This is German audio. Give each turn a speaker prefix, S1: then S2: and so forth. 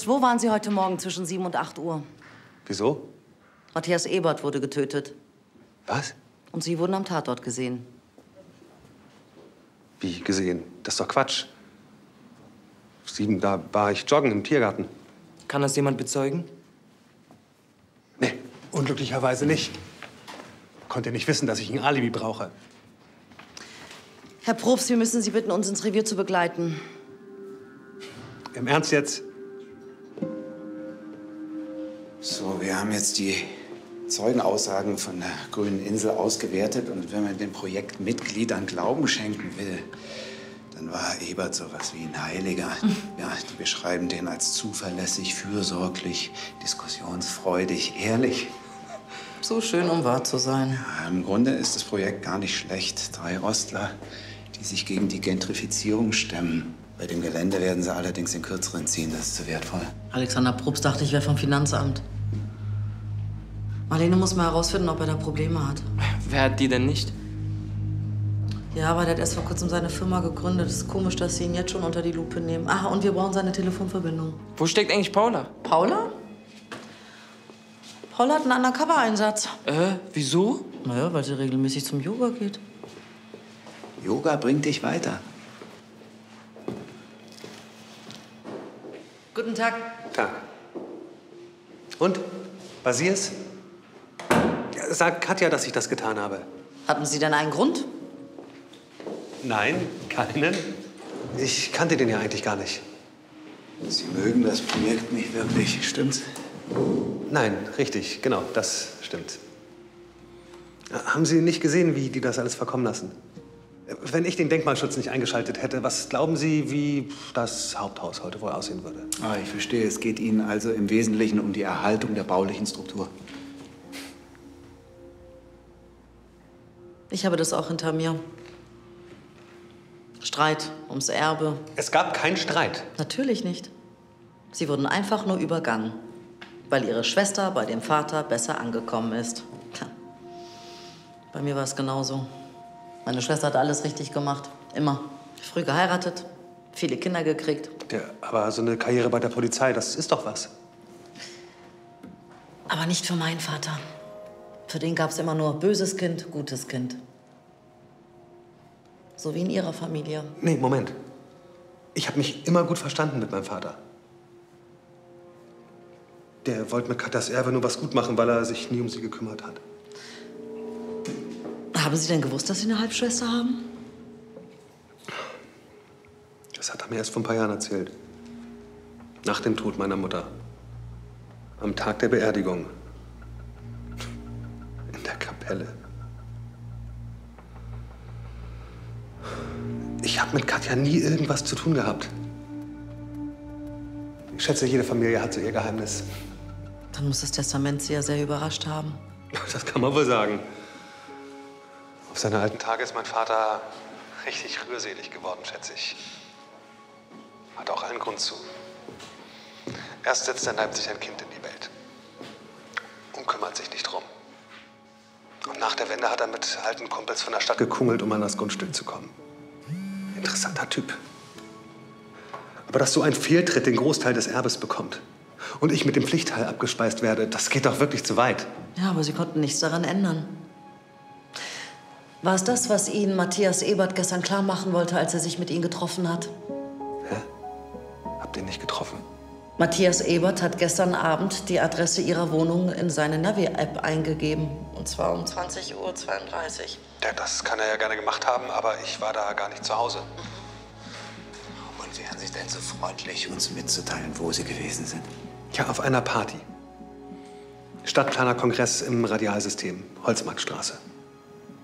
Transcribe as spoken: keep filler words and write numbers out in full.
S1: Probst, wo waren Sie heute Morgen zwischen sieben und acht Uhr?
S2: Wieso?
S1: Matthias Ebert wurde getötet.
S2: Was?
S1: Und Sie wurden am Tatort gesehen.
S2: Wie gesehen? Das ist doch Quatsch. Sieben, da war ich joggen im Tiergarten.
S3: Kann das jemand bezeugen?
S2: Nee, unglücklicherweise nicht. Konnte nicht wissen, dass ich ein Alibi brauche.
S1: Herr Probst, wir müssen Sie bitten, uns ins Revier zu begleiten.
S2: Im Ernst jetzt?
S4: So, wir haben jetzt die Zeugenaussagen von der Grünen Insel ausgewertet. Und wenn man den Projektmitgliedern Glauben schenken will, dann war Ebert sowas wie ein Heiliger. Ja, die beschreiben den als zuverlässig, fürsorglich, diskussionsfreudig, ehrlich.
S1: So schön, um wahr zu sein.
S4: Ja, im Grunde ist das Projekt gar nicht schlecht. Drei Ostler, die sich gegen die Gentrifizierung stemmen. Bei dem Gelände werden sie allerdings den Kürzeren ziehen. Das ist zu wertvoll.
S1: Alexander Probst dachte, ich wäre vom Finanzamt. Marlene muss mal herausfinden, ob er da Probleme hat.
S3: Wer hat die denn nicht?
S1: Ja, aber der hat erst vor kurzem seine Firma gegründet. Es ist komisch, dass Sie ihn jetzt schon unter die Lupe nehmen. Ach, und wir brauchen seine Telefonverbindung.
S3: Wo steckt eigentlich Paula?
S1: Paula? Paula hat einen Undercover-Einsatz.
S3: Äh, wieso?
S1: Naja, weil sie regelmäßig zum Yoga geht.
S4: Yoga bringt dich weiter.
S1: Guten Tag.
S2: Tag. Und? Basier's? Ja, sag Katja, dass ich das getan habe.
S1: Hatten Sie denn einen Grund?
S2: Nein, keinen. Ich kannte den ja eigentlich gar nicht.
S4: Sie mögen das Projekt nicht wirklich, stimmt's?
S2: Nein, richtig, genau, das stimmt. Haben Sie nicht gesehen, wie die das alles verkommen lassen? Wenn ich den Denkmalschutz nicht eingeschaltet hätte, was glauben Sie, wie das Haupthaus heute wohl aussehen würde?
S4: Ah, ich verstehe. Es geht Ihnen also im Wesentlichen um die Erhaltung der baulichen Struktur.
S1: Ich habe das auch hinter mir. Streit ums Erbe.
S2: Es gab keinen Streit.
S1: Natürlich nicht. Sie wurden einfach nur übergangen, weil ihre Schwester bei dem Vater besser angekommen ist. Tja. Bei mir war es genauso. Meine Schwester hat alles richtig gemacht. Immer. Früh geheiratet, viele Kinder gekriegt.
S2: Ja, aber so eine Karriere bei der Polizei, das ist doch was.
S1: Aber nicht für meinen Vater. Für den gab es immer nur böses Kind, gutes Kind. So wie in Ihrer Familie.
S2: Nee, Moment. Ich habe mich immer gut verstanden mit meinem Vater. Der wollte mit Katjas Erbe nur was gut machen, weil er sich nie um sie gekümmert hat.
S1: Haben Sie denn gewusst, dass Sie eine Halbschwester haben?
S2: Das hat er mir erst vor ein paar Jahren erzählt. Nach dem Tod meiner Mutter. Am Tag der Beerdigung. In der Kapelle. Ich habe mit Katja nie irgendwas zu tun gehabt. Ich schätze, jede Familie hat so ihr Geheimnis.
S1: Dann muss das Testament Sie ja sehr überrascht haben.
S2: Das kann man wohl sagen. Auf seine alten Tage ist mein Vater richtig rührselig geworden, schätze ich. Hat auch einen Grund zu. Erst setzt er in Leipzig ein Kind in die Welt und kümmert sich nicht drum. Und nach der Wende hat er mit alten Kumpels von der Stadt gekungelt, um an das Grundstück zu kommen. Interessanter Typ. Aber dass so ein Fehltritt den Großteil des Erbes bekommt und ich mit dem Pflichtteil abgespeist werde, das geht doch wirklich zu weit.
S1: Ja, aber Sie konnten nichts daran ändern. War es das, was Ihnen Matthias Ebert gestern klar machen wollte, als er sich mit Ihnen getroffen hat?
S2: Hä? Habt ihr nicht getroffen?
S1: Matthias Ebert hat gestern Abend die Adresse Ihrer Wohnung in seine Navi-App eingegeben. Und zwar um zwanzig Uhr zweiunddreißig.
S2: Ja, das kann er ja gerne gemacht haben, aber ich war da gar nicht zu Hause.
S4: Und wären Sie denn so freundlich, uns mitzuteilen, wo Sie gewesen sind?
S2: Ja, auf einer Party. Stadtplanerkongress im Radialsystem, Holzmarktstraße.